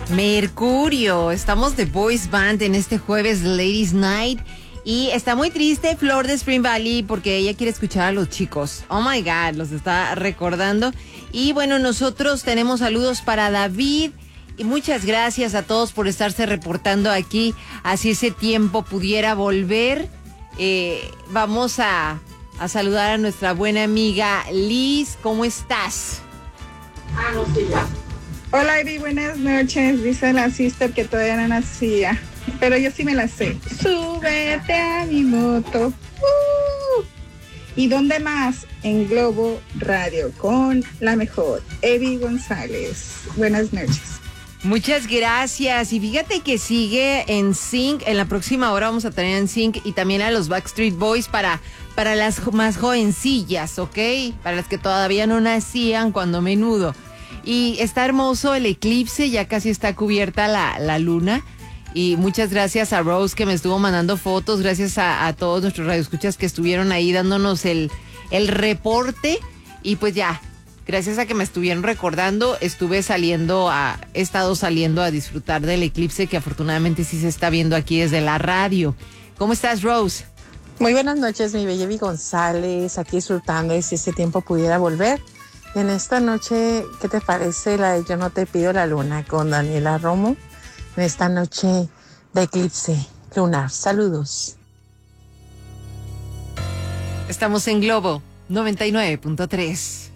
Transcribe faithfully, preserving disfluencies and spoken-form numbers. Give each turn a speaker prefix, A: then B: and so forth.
A: Mercurio, estamos de Boys Band en este jueves Ladies Night y está muy triste Flor de Spring Valley porque ella quiere escuchar a los chicos. Oh my God, los está recordando. Y bueno, nosotros tenemos saludos para David y muchas gracias a todos por estarse reportando aquí. Así ese tiempo pudiera volver. Eh, vamos a, a saludar a nuestra buena amiga Liz. ¿Cómo estás?
B: Ah, no sé ya. Hola, Ivy, buenas noches. Dice la sister que todavía no nacía, pero yo sí me la sé. Súbete a mi moto. Uh. ¿Y dónde más? En Globo Radio, con la mejor, Ivy González. Buenas noches.
A: Muchas gracias. Y fíjate que sigue en Sync. En la próxima hora vamos a tener en Sync y también a los Backstreet Boys para, para las más jovencillas, ¿ok? Para las que todavía no nacían cuando menudo. Y está hermoso el eclipse, ya casi está cubierta la, la luna. Y muchas gracias a Rose que me estuvo mandando fotos, gracias a, a todos nuestros radioescuchas que estuvieron ahí dándonos el, el reporte. Y pues ya, gracias a que me estuvieron recordando, estuve saliendo a, he estado saliendo a disfrutar del eclipse que afortunadamente sí se está viendo aquí desde la radio. ¿Cómo estás, Rose?
C: Muy buenas noches, mi bella Ivy González, aquí disfrutando de si ese tiempo pudiera volver. En esta noche, ¿qué te parece la de Yo no te pido la luna con Daniela Romo? En esta noche de eclipse lunar. Saludos.
A: Estamos en Globo noventa y nueve punto tres.